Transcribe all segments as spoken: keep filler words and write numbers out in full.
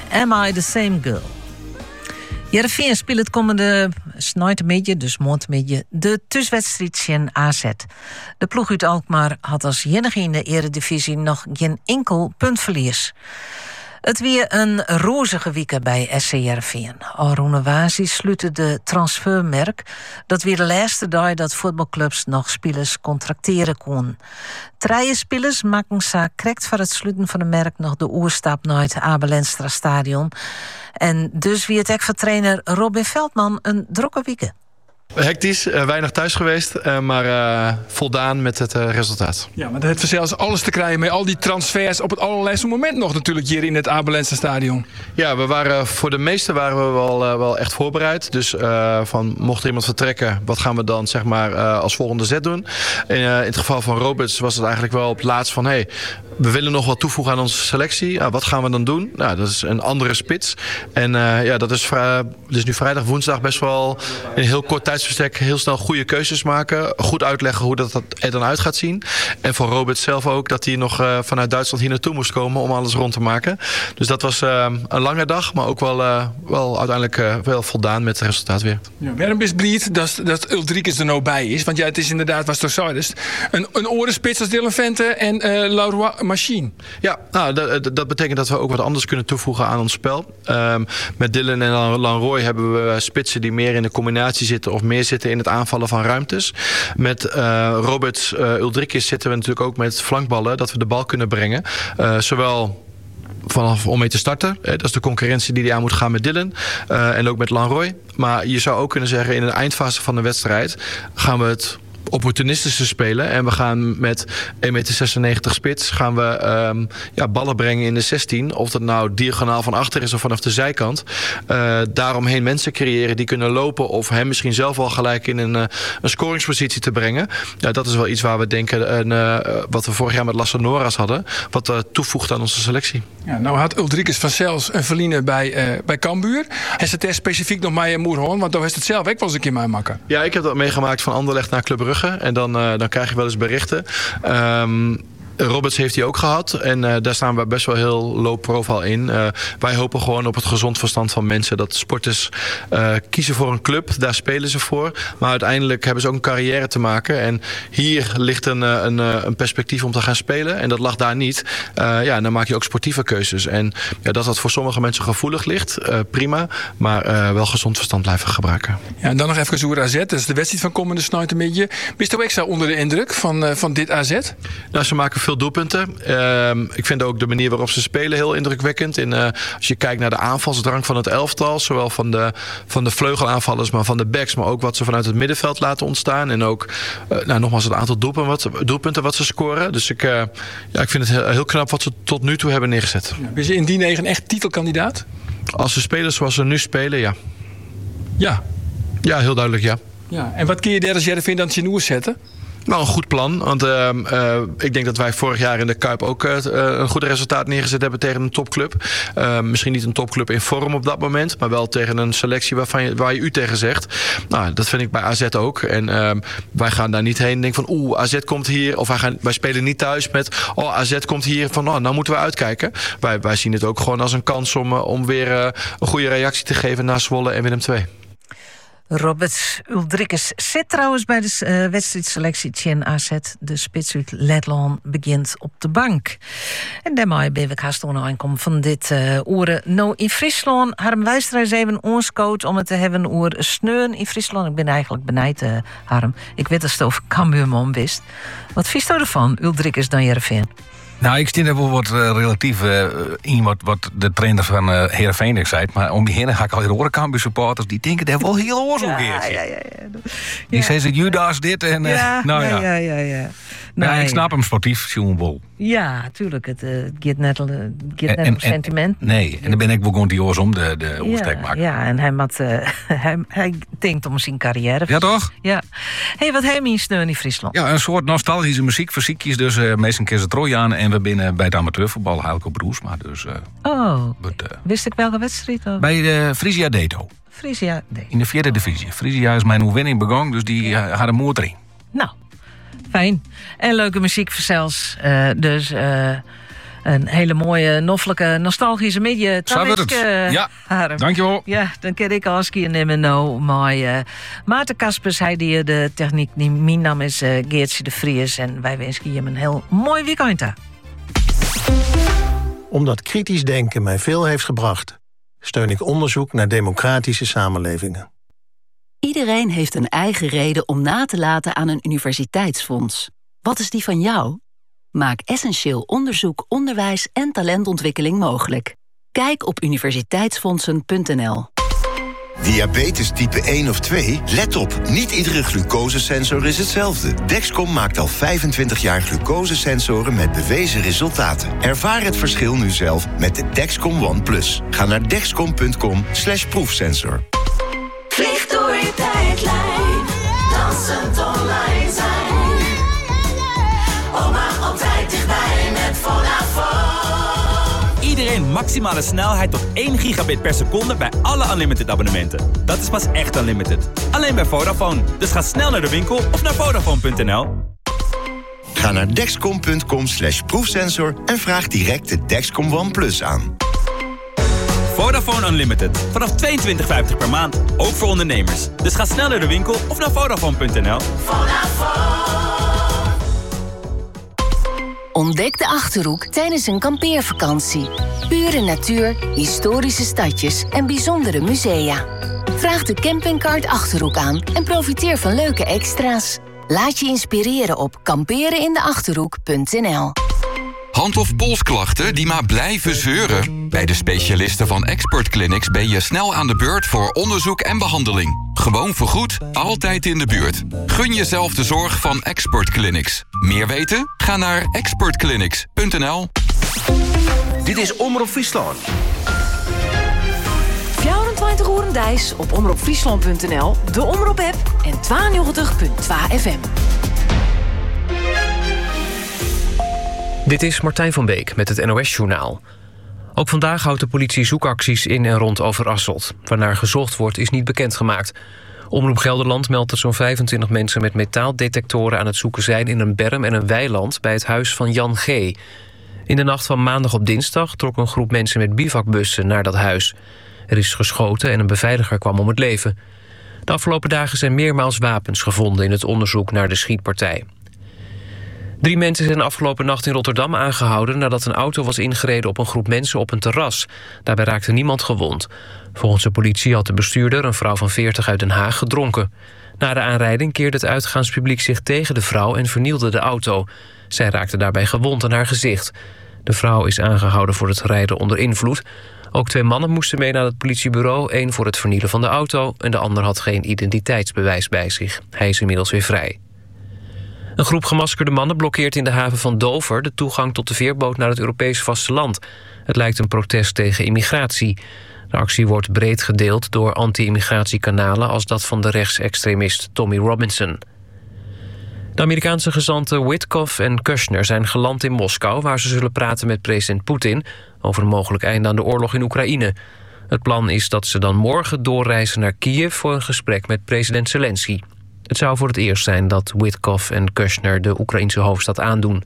Am I the Same Girl? Heerenveen speelt het komende snijtemidje, dus maandmidje, de thuiswedstrijd in A Z. De ploeg uit Alkmaar had als enige in de eredivisie nog geen enkel puntverlies. Het weer een rozige week bij S C Heerenveen. Arone Wazi sluitte de transfermerk. Dat weer de laatste dag dat voetbalclubs nog spelers contracteren kon. Drie spelers maken ze correct voor het sluiten van de merk nog de oerstap naar het Abel Enstra stadion. En dus wie het ook voor trainer Robin Veldman een drukke week. Hectisch, uh, weinig thuis geweest, uh, maar uh, voldaan met het uh, resultaat. Ja, maar het heeft zelfs alles te krijgen met al die transfers op het allerlaatste moment nog natuurlijk hier in het Abel Enstra stadion. Ja, we waren, voor de meeste waren we wel, uh, wel echt voorbereid. Dus uh, van mocht er iemand vertrekken, wat gaan we dan zeg maar uh, als volgende zet doen? En, uh, in het geval van Roberts was het eigenlijk wel op het laatst van hey, we willen nog wat toevoegen aan onze selectie. Uh, wat gaan we dan doen? Nou, dat is een andere spits. En uh, ja, dat is, vrij, dus nu vrijdag, woensdag best wel in een heel kort tijd heel snel goede keuzes maken. Goed uitleggen hoe dat er dan uit gaat zien. En voor Robert zelf ook dat hij nog uh, vanuit Duitsland hier naartoe moest komen om alles rond te maken. Dus dat was uh, een lange dag, maar ook wel, uh, wel uiteindelijk uh, wel voldaan met het resultaat weer. Ja, waarom is blij dat, dat Uldrikes er nou bij is? Want ja, het is inderdaad, was toch zo. Dus een, een orenspits als Dylan Vente en uh, Leroy Machine. Ja, nou, dat, dat betekent dat we ook wat anders kunnen toevoegen aan ons spel. Um, met Dylan en Leroy hebben we spitsen die meer in de combinatie zitten of meer zitten in het aanvallen van ruimtes. Met uh, Roberts uh, Uldrikes zitten we natuurlijk ook met flankballen, dat we de bal kunnen brengen. Uh, zowel vanaf om mee te starten. Dat is de concurrentie die hij aan moet gaan met Dylan. Uh, en ook met Leroy. Maar je zou ook kunnen zeggen in de eindfase van de wedstrijd gaan we het opportunistische spelen. En we gaan met één komma zesennegentig meter spits gaan we um, ja, ballen brengen in de zestien. Of dat nou diagonaal van achter is of vanaf de zijkant. Uh, daaromheen mensen creëren die kunnen lopen. Of hem misschien zelf al gelijk in een, uh, een scoringspositie te brengen. Ja, dat is wel iets waar we denken. Uh, wat we vorig jaar met Lasse Noras hadden. Wat uh, toevoegt aan onze selectie. Ja, nou had Uldrikes van Zels een verliezen bij, uh, bij Cambuur. Heeft het er specifiek nog maar in Moerhoorn? Want daar heeft het zelf ook wel eens een keer mee maken. Ja, ik heb dat meegemaakt van Anderlecht naar Club Brugge. En dan, uh, dan krijg je wel eens berichten. Um, Roberts heeft hij ook gehad. En uh, daar staan we best wel heel low profile in. Uh, wij hopen gewoon op het gezond verstand van mensen. Dat sporters uh, kiezen voor een club. Daar spelen ze voor. Maar uiteindelijk hebben ze ook een carrière te maken. En hier ligt een, een, een perspectief om te gaan spelen. En dat lag daar niet. Uh, ja, dan maak je ook sportieve keuzes. En ja, dat dat voor sommige mensen gevoelig ligt. Uh, prima. Maar uh, wel gezond verstand blijven gebruiken. Ja, en dan nog even over A Z. Dat is de wedstrijd van komende snijtemidje. Ben je toch extra onder de indruk van, uh, van dit A Z? Nou, ze maken veel doelpunten. Uh, ik vind ook de manier waarop ze spelen heel indrukwekkend. En, uh, als je kijkt naar de aanvalsdrang van het elftal, zowel van de, van de vleugelaanvallers, maar van de backs, maar ook wat ze vanuit het middenveld laten ontstaan. En ook, uh, nou, nogmaals, het aantal doelpunten wat, doelpunten wat ze scoren. Dus ik, uh, ja, ik vind het heel, heel knap wat ze tot nu toe hebben neergezet. Ja, ben je in die negen echt titelkandidaat? Als ze spelen zoals ze nu spelen, ja. Ja? Ja, heel duidelijk, ja. Ja. En wat kun je derde Heerenveen dan in oer zetten? Nou, een goed plan. Want uh, uh, ik denk dat wij vorig jaar in de Kuip ook uh, een goed resultaat neergezet hebben tegen een topclub. Uh, misschien niet een topclub in vorm op dat moment, maar wel tegen een selectie waarvan je, waar je u tegen zegt. Nou, dat vind ik bij A Z ook. En uh, wij gaan daar niet heen en denken van oeh, A Z komt hier. Of wij, gaan, wij spelen niet thuis met oh, A Z komt hier. Van oh, nou moeten we uitkijken. Wij, wij zien het ook gewoon als een kans om, uh, om weer uh, een goede reactie te geven naar Zwolle en Willem twee. Robert Uldrikes zit trouwens bij de uh, wedstrijdselectie in A Z. De spits uit Letland begint op de bank. En daarmee ben ik haast aankomen van dit uh, oren. Nou, in Friesland, Harm Wijstra is even ons coach om het te hebben over sneun in Friesland. Ik ben eigenlijk benijd, uh, Harm. Ik weet dat het over Cambuurman wist. Wat vies je ervan, Uldrikes dan Heerenveen? Nou, ik stel er wel wat uh, relatief uh, in wat, wat de trainer van uh, Heerenveen zei. Maar om die heen ga ik al horen Cambuur supporters. Die denken daar wel heel oors op. Ja, ja, ja, ja. Die zeggen Judas dit en uh, ja, nou ja. ja, ja, ja, ja. Nou, nee. ik snap hem sportief, Sjoenbol. Ja, tuurlijk. Het uh, gaat net, uh, gaat net om sentiment. Nee, en dan ben ik begonnen die oors om de, de oorsteek ja, maken. Ja, en hij, moet, uh, hij, hij denkt om zijn carrière. Ja, toch? Ja. Hey, wat heb je in steun in Friesland? Ja, een soort nostalgische muziek voor ziekjes. Dus uh, meestal keer ze Trojan en we binnen bij het amateurvoetbal Heilke Broersma. Dus, uh, oh, but, uh, wist ik welke wedstrijd? Of? Bij de Frisia Deto. Frisia Deto. In de vierde divisie. Frisia is mijn overwinning begonnen, dus die uh, had een motor in. Nou, fijn. En leuke muziek voor zelfs. Uh, dus uh, Een hele mooie, noffelijke, nostalgische midje. Zo wordt het. Ja, Harm. dankjewel. Ja, dan kan ik als keer nemen nou. Maar uh, Maarten Kaspers, hij die de techniek. Mijn naam is uh, Geertje de Vries. En wij wensen je een heel mooi weekend. Omdat kritisch denken mij veel heeft gebracht, steun ik onderzoek naar democratische samenlevingen. Iedereen heeft een eigen reden om na te laten aan een universiteitsfonds. Wat is die van jou? Maak essentieel onderzoek, onderwijs en talentontwikkeling mogelijk. Kijk op universiteitsfondsen punt n l. Diabetes type één of twee? Let op, niet iedere glucosesensor is hetzelfde. Dexcom maakt al vijfentwintig jaar glucosesensoren met bewezen resultaten. Ervaar het verschil nu zelf met de Dexcom One Plus. Ga naar dexcom punt com slash proefsensor. Vlieg door je tijdlijn, dansend online zijn. Oma altijd dichtbij met Vodafone. Iedereen maximale snelheid tot één gigabit per seconde bij alle Unlimited abonnementen. Dat is pas echt Unlimited. Alleen bij Vodafone. Dus ga snel naar de winkel of naar Vodafone punt n l. Ga naar dexcom punt com slash proefsensor en vraag direct de Dexcom One Plus aan. Vodafone Unlimited. Vanaf tweeëntwintig vijftig per maand. Ook voor ondernemers. Dus ga snel naar de winkel of naar Vodafone punt n l. Vodafone. Ontdek de Achterhoek tijdens een kampeervakantie. Pure natuur, historische stadjes en bijzondere musea. Vraag de campingkaart Achterhoek aan en profiteer van leuke extra's. Laat je inspireren op kamperenindeachterhoek punt n l. Hand- of polsklachten die maar blijven zeuren? Bij de specialisten van Expert Clinics ben je snel aan de beurt voor onderzoek en behandeling. Gewoon vergoed, altijd in de buurt. Gun jezelf de zorg van Expert Clinics. Meer weten? Ga naar expert clinics punt n l. Dit is Omroep Friesland. vierentwintig uur Dijs op omroep friesland punt n l, de Omroep-app en tweeënnegentig punt twee F M. Dit is Martijn van Beek met het N O S-journaal. Ook vandaag houdt de politie zoekacties in en rond Overasselt. Waarnaar gezocht wordt is niet bekendgemaakt. Omroep Gelderland meldt dat zo'n vijfentwintig mensen met metaaldetectoren aan het zoeken zijn in een berm en een weiland bij het huis van Jan G. In de nacht van maandag op dinsdag trok een groep mensen met bivakbussen naar dat huis. Er is geschoten en een beveiliger kwam om het leven. De afgelopen dagen zijn meermaals wapens gevonden in het onderzoek naar de schietpartij. Drie mensen zijn de afgelopen nacht in Rotterdam aangehouden nadat een auto was ingereden op een groep mensen op een terras. Daarbij raakte niemand gewond. Volgens de politie had de bestuurder, een vrouw van veertig uit Den Haag, gedronken. Na de aanrijding keerde het uitgaanspubliek zich tegen de vrouw en vernielde de auto. Zij raakte daarbij gewond aan haar gezicht. De vrouw is aangehouden voor het rijden onder invloed. Ook twee mannen moesten mee naar het politiebureau. Eén voor het vernielen van de auto en de ander had geen identiteitsbewijs bij zich. Hij is inmiddels weer vrij. Een groep gemaskerde mannen blokkeert in de haven van Dover de toegang tot de veerboot naar het Europees vasteland. Het lijkt een protest tegen immigratie. De actie wordt breed gedeeld door anti-immigratiekanalen als dat van de rechtsextremist Tommy Robinson. De Amerikaanse gezanten Witkoff en Kushner zijn geland in Moskou, waar ze zullen praten met president Poetin over een mogelijk einde aan de oorlog in Oekraïne. Het plan is dat ze dan morgen doorreizen naar Kiev voor een gesprek met president Zelensky. Het zou voor het eerst zijn dat Witkoff en Kushner de Oekraïnse hoofdstad aandoen.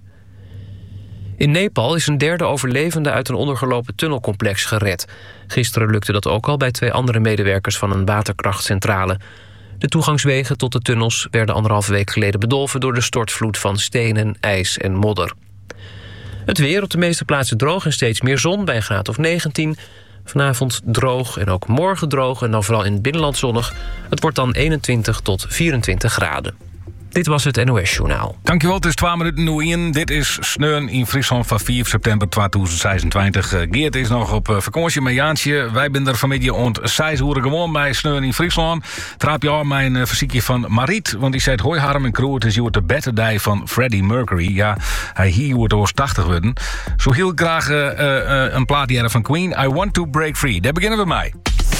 In Nepal is een derde overlevende uit een ondergelopen tunnelcomplex gered. Gisteren lukte dat ook al bij twee andere medewerkers van een waterkrachtcentrale. De toegangswegen tot de tunnels werden anderhalve week geleden bedolven door de stortvloed van stenen, ijs en modder. Het weer op de meeste plaatsen droog en steeds meer zon bij een graad of negentien. Vanavond droog en ook morgen droog en dan vooral in het binnenland zonnig. Het wordt dan eenentwintig tot vierentwintig graden. Dit was het N O S-journaal. Dankjewel, het is twaalf minuten nu in. Dit is Sneun in Friesland van vier september tweeduizend zesentwintig. Uh, Geert is nog op uh, vakantie met Jaantje. Wij zijn er vanmiddag ont zes uur gewoon bij Sneun in Friesland. Traap je al mijn uh, fysiekje van Mariet. Want die zei, hoi Harm en crew, het is de better day van Freddie Mercury. Ja, hij hier wordt oors tachtig worden. Zo heel graag uh, uh, een plaatje van Queen. I want to break free. Daar beginnen we mee.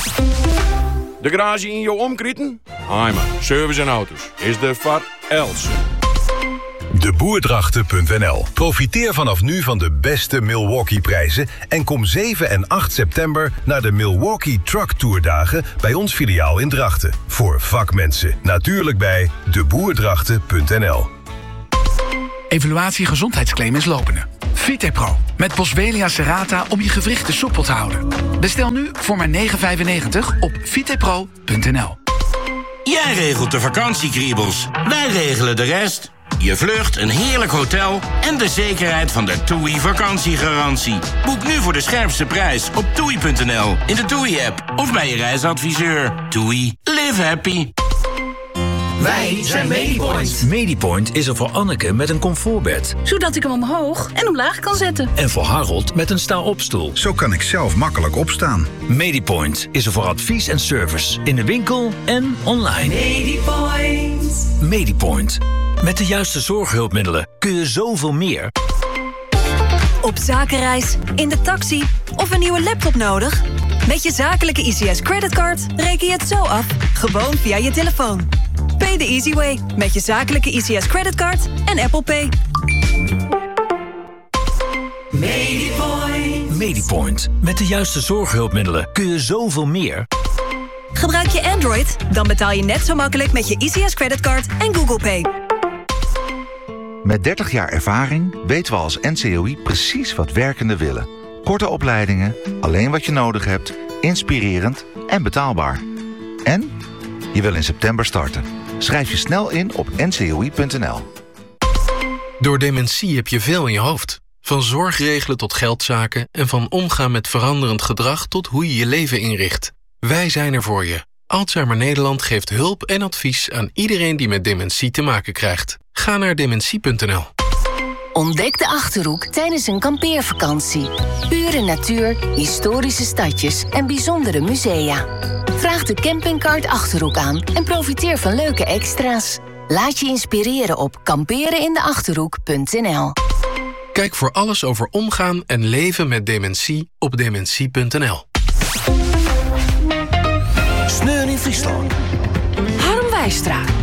De garage in je omkrieten? Heimer, service en auto's. Is de Var Elsen. de boerdrachten punt n l. Profiteer vanaf nu van de beste Milwaukee-prijzen en kom zeven en acht september naar de Milwaukee Truck Tourdagen bij ons filiaal in Drachten. Voor vakmensen. Natuurlijk bij de boerdrachten punt n l. Evaluatie gezondheidsclaim is lopende. Vitepro met Boswellia serrata om je gewrichten soepel te houden. Bestel nu voor maar negen vijfennegentig op vitepro punt n l. Jij regelt de vakantiekriebels. Wij regelen de rest. Je vlucht, een heerlijk hotel en de zekerheid van de TUI vakantiegarantie. Boek nu voor de scherpste prijs op toei punt n l, in de TUI-app of bij je reisadviseur. TUI. Live happy. Wij zijn Medipoint. Medipoint is er voor Anneke met een comfortbed. Zodat ik hem omhoog en omlaag kan zetten. En voor Harold met een sta-opstoel. Zo kan ik zelf makkelijk opstaan. Medipoint is er voor advies en service. In de winkel en online. Medipoint. Medipoint. Met de juiste zorghulpmiddelen kun je zoveel meer. Op zakenreis, in de taxi of een nieuwe laptop nodig? Met je zakelijke I C S creditcard reken je het zo af. Gewoon via je telefoon. Pay the easy way met je zakelijke I C S creditcard en Apple Pay. Medipoint. Medipoint. Met de juiste zorghulpmiddelen kun je zoveel meer. Gebruik je Android? Dan betaal je net zo makkelijk met je I C S creditcard en Google Pay. Met dertig jaar ervaring weten we als N C O I precies wat werkenden willen. Korte opleidingen, alleen wat je nodig hebt, inspirerend en betaalbaar. En je wil in september starten. Schrijf je snel in op n c o i punt n l. Door dementie heb je veel in je hoofd. Van zorg regelen tot geldzaken en van omgaan met veranderend gedrag tot hoe je je leven inricht. Wij zijn er voor je. Alzheimer Nederland geeft hulp en advies aan iedereen die met dementie te maken krijgt. Ga naar dementie punt n l. Ontdek de Achterhoek tijdens een kampeervakantie. Pure natuur, historische stadjes en bijzondere musea. Vraag de campingkaart Achterhoek aan en profiteer van leuke extra's. Laat je inspireren op kamperenindeachterhoek punt n l. Kijk voor alles over omgaan en leven met dementie op dementie punt n l. Sneun in Friesland. Harm Wijstra.